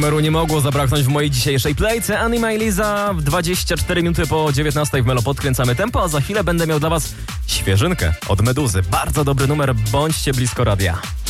Numeru nie mogło zabraknąć w mojej dzisiejszej playce. Anima i Liza, 24 minuty po 19 w Melo podkręcamy tempo, a za chwilę będę miał dla was świeżynkę od Meduzy. Bardzo dobry numer, bądźcie blisko radia.